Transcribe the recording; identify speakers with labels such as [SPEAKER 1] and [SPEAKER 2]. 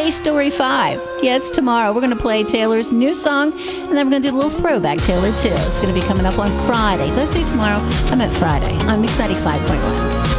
[SPEAKER 1] Toy Story 5. Yeah, it's tomorrow. We're going to play Taylor's new song, and then we're going to do a little throwback Taylor, too. It's going to be coming up on Friday. Did I say tomorrow? I meant Friday on Mix 95.1.